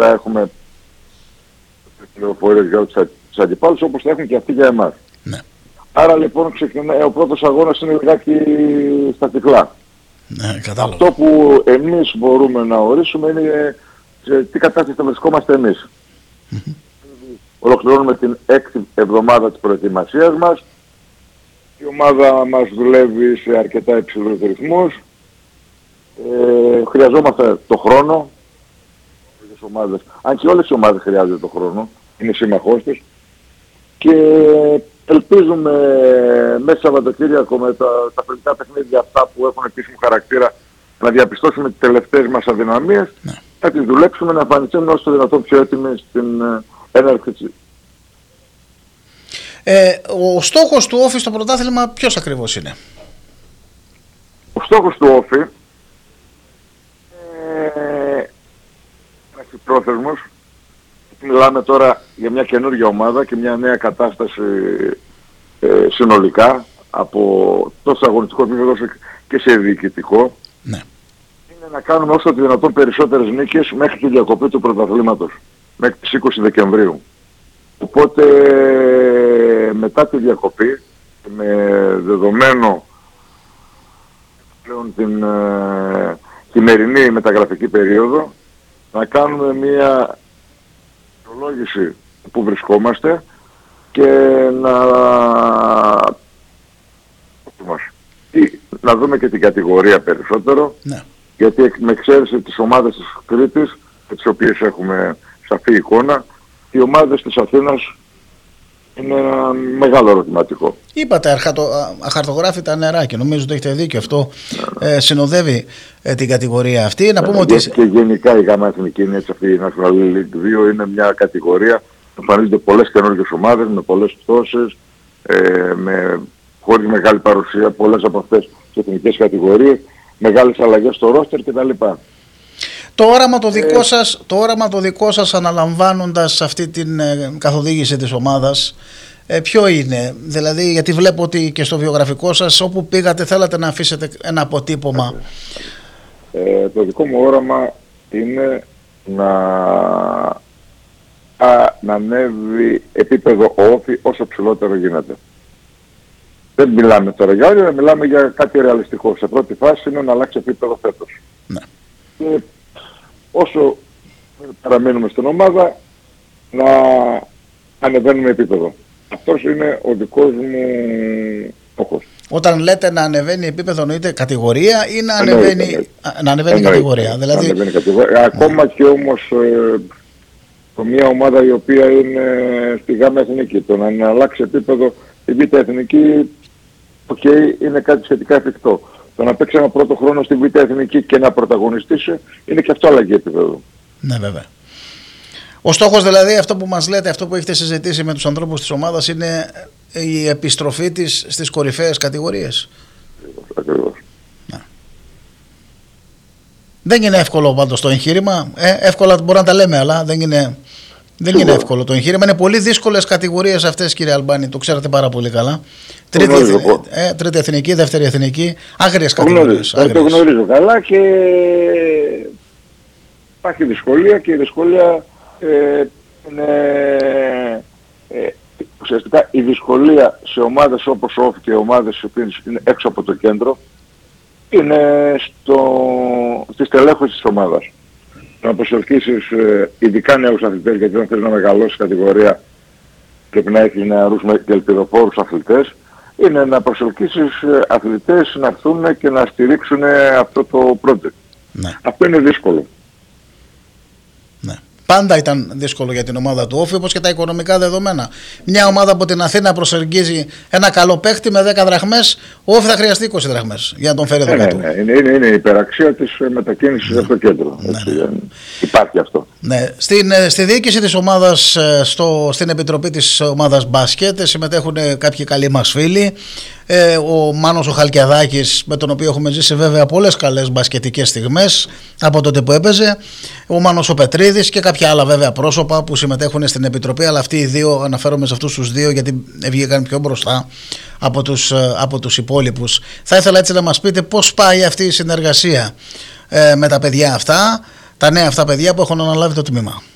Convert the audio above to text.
θα έχουμε πληροφορίες για τους αντιπάλους, όπως θα έχουν και αυτοί για εμάς. Ναι. Άρα λοιπόν ξεκινάει, ο πρώτος αγώνας είναι λιγάκι στα τυφλά. Ναι, κατάλαβα. Αυτό που εμείς μπορούμε να ορίσουμε είναι σε τι κατάσταση θα βρισκόμαστε εμείς. Ολοκληρώνουμε την 6η εβδομάδα της προετοιμασίας μας. Η ομάδα μας δουλεύει σε αρκετά υψηλούς ρυθμούς. Χρειαζόμαστε το χρόνο. Ομάδες. Αν και όλες οι ομάδες χρειάζονται το χρόνο. Είναι σύμμαχός τους. Και ελπίζουμε μέσα Σαββατοκύριακο με τα φιλικά παιχνίδια αυτά που έχουν επίσημο χαρακτήρα να διαπιστώσουμε τις τελευταίες μας αδυναμίες, να τις δουλέψουμε, να εμφανιστούμε όσο το δυνατόν πιο έτοιμοι στην έναρξη της. Ο στόχος του Όφη στο πρωτάθλημα ποιος ακριβώς είναι? Ο στόχος του Όφη είναι πρόθεσμος. Μιλάμε τώρα για μια καινούργια ομάδα και μια νέα κατάσταση συνολικά από τόσο αγωνιστικό επίπεδο και σε διοικητικό. Ναι. Είναι να κάνουμε όσο το δυνατόν περισσότερες νίκες μέχρι τη διακοπή του πρωταθλήματος, μέχρι τις 20 Δεκεμβρίου. Οπότε μετά τη διακοπή, με δεδομένο πλέον την χειμερινή μεταγραφική περίοδο, να κάνουμε μια αξιολόγηση που βρισκόμαστε και να δούμε και την κατηγορία περισσότερο, ναι. Γιατί με εξαίρεση τις ομάδες της Κρήτης, με τις οποίες έχουμε σαφή εικόνα, οι ομάδες της Αθήνας είναι ένα μεγάλο ερωτηματικό. Είπατε αχαρτογράφητα νερά και νομίζω ότι έχετε δίκιο. Αυτό συνοδεύει την κατηγορία αυτή. Να πούμε ότι... Και γενικά η ΓΑΜΑ Εθνική είναι έτσι, αυτή η National League 2 είναι μια κατηγορία που εμφανίζονται πολλές καινούργιες ομάδες με πολλές πτώσεις, χωρίς μεγάλη παρουσία, πολλές από αυτές τις εθνικές κατηγορίες, μεγάλες αλλαγές στο ρόστερ κτλ. Το όραμα το δικό σας αναλαμβάνοντας αυτή την καθοδήγηση της ομάδας, ποιο είναι? Δηλαδή, γιατί βλέπω ότι και στο βιογραφικό σας όπου πήγατε θέλατε να αφήσετε ένα αποτύπωμα. Το δικό μου όραμα είναι να ανέβει επίπεδο Όφη όσο ψηλότερο γίνεται. Δεν μιλάμε τώρα για όλα, μιλάμε για κάτι ρεαλιστικό. Σε πρώτη φάση είναι να αλλάξει επίπεδο φέτος. Ναι. Και όσο παραμένουμε στην ομάδα, να ανεβαίνουμε επίπεδο. Αυτός είναι ο δικός μου στόχος. Όταν λέτε να ανεβαίνει επίπεδο, εννοείται κατηγορία ή να ανεβαίνει κατηγορία? Δηλαδή... Ακόμα και όμως μια ομάδα η οποία είναι στη ΓΑΜΑ Εθνική, το να αλλάξει επίπεδο η Β' Εθνική, είναι κάτι σχετικά εφικτό. Το να παίξει ένα πρώτο χρόνο στη Β' Εθνική και να πρωταγωνιστήσει είναι και αυτό αλλαγή επίπεδο. Ναι, βέβαια. Ο στόχος δηλαδή, αυτό που μας λέτε, αυτό που έχετε συζητήσει με τους ανθρώπους της ομάδας, είναι η επιστροφή της στις κορυφαίες κατηγορίες. Ακριβώς. Ναι. Δεν είναι εύκολο πάντως το εγχείρημα. Εύκολα μπορεί να τα λέμε, αλλά δεν είναι εύκολο το εγχείρημα. Είναι πολύ δύσκολες κατηγορίες αυτές, κύριε Αλμπάνη, το ξέρετε πάρα πολύ καλά. Τρίτη εθνική, δεύτερη εθνική, άγριες κατηγορίες. Το γνωρίζω καλά και υπάρχει δυσκολία και η δυσκολία είναι ουσιαστικά η δυσκολία σε ομάδες όπως ο Όφη και ομάδες οι οποίες είναι έξω από το κέντρο είναι στη στελέχωση της ομάδας. Να προσελκύσεις ειδικά νέους αθλητές, γιατί δεν θέλεις να μεγαλώσεις κατηγορία, πρέπει να έχεις νεαρούς και ελπιδοφόρους αθλητές, είναι να προσελκύσεις αθλητές να έρθουν και να στηρίξουν αυτό το project. Ναι. Αυτό είναι δύσκολο. Ναι. Πάντα ήταν δύσκολο για την ομάδα του Όφη, όπως και τα οικονομικά δεδομένα. Μια ομάδα από την Αθήνα προσεγγίζει ένα καλό παίχτη με 10 δραχμές, ο Όφη θα χρειαστεί 20 δραχμές για να τον φέρει εδώ κάτω. Είναι η υπεραξία της μετακίνησης από το κέντρο. Υπάρχει αυτό. Ναι. Στη διοίκηση της ομάδας, στην επιτροπή της ομάδας μπάσκετ, συμμετέχουν κάποιοι καλοί μας φίλοι. Ο Μάνος ο Χαλκιαδάκης, με τον οποίο έχουμε ζήσει βέβαια πολλές καλές μπασκετικές στιγμές από τότε που έπαιζε, ο Μάνος ο Πετρίδης και κάποια άλλα βέβαια πρόσωπα που συμμετέχουν στην επιτροπή, αλλά αυτοί οι δύο, αναφέρομαι σε αυτούς τους δύο γιατί βγήκαν πιο μπροστά από τους υπόλοιπους. Θα ήθελα έτσι να μας πείτε πώς πάει αυτή η συνεργασία με τα παιδιά αυτά, τα νέα αυτά παιδιά που έχουν αναλάβει το τμήμα.